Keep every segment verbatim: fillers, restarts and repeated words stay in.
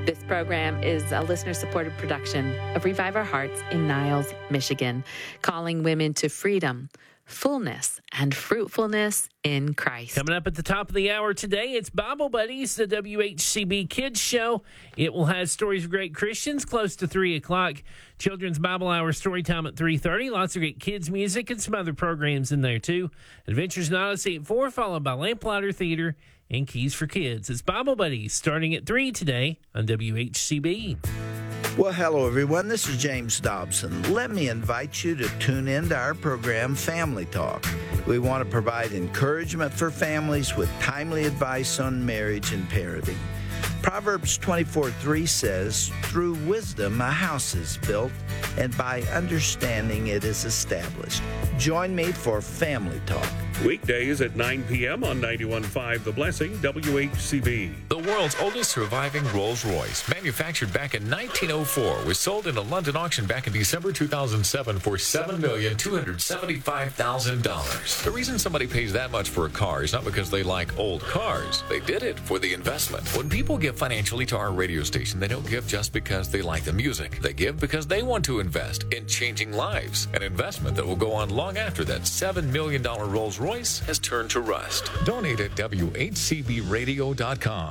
This program is a listener-supported production of Revive Our Hearts in Niles, Michigan, calling women to freedom, fullness, and fruitfulness in Christ. Coming up at the top of the hour today, it's Bible Buddies, the W H C B Kids Show. It will have stories of great Christians close to three o'clock. Children's Bible Hour story time at three thirty. Lots of great kids music and some other programs in there, too. Adventures in Odyssey at four, followed by Lamplighter Theater and Keys for Kids. It's Bible Buddies starting at three today on W H C B. Well, hello, everyone. This is James Dobson. Let me invite you to tune in to our program, Family Talk. We want to provide encouragement for families with timely advice on marriage and parenting. Proverbs twenty-four three says, "Through wisdom a house is built, and by understanding it is established." Join me for Family Talk. Weekdays at nine p.m. on ninety-one point five The Blessing, W H C B. The world's oldest surviving Rolls-Royce, manufactured back in nineteen oh four, was sold in a London auction back in December two thousand seven for seven million two hundred seventy-five thousand dollars. The reason somebody pays that much for a car is not because they like old cars. They did it for the investment. When people give financially to our radio station, they don't give just because they like the music. They give because they want to invest in changing lives, an investment that will go on long after that seven million dollars Rolls-Royce has turned to rust. Donate at W H C B radio dot com.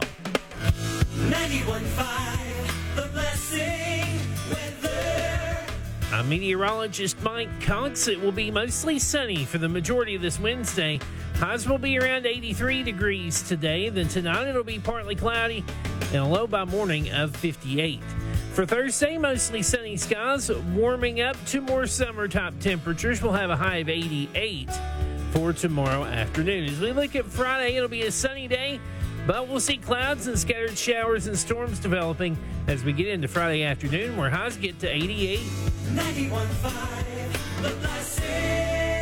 ninety-one point five The Blessing weather. I'm meteorologist Mike Cox. It will be mostly sunny for the majority of this Wednesday. Highs will be around eighty-three degrees today. Then tonight it'll be partly cloudy and a low by morning of fifty-eight. For Thursday, mostly sunny skies, warming up to more summer-type temperatures. We'll have a high of eighty-eight for tomorrow afternoon. As we look at Friday, it'll be a sunny day, but we'll see clouds and scattered showers and storms developing as we get into Friday afternoon, where highs get to eighty-eight. ninety-one point five The Blessing.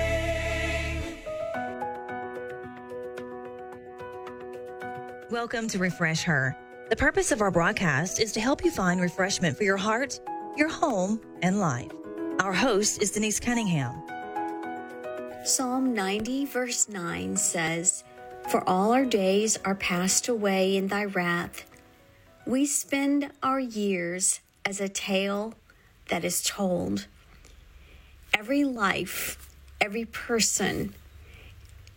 Welcome to Refresh Her. The purpose of our broadcast is to help you find refreshment for your heart, your home, and life. Our host is Denise Cunningham. Psalm ninety, verse nine says, "For all our days are passed away in thy wrath. We spend our years as a tale that is told." Every life, every person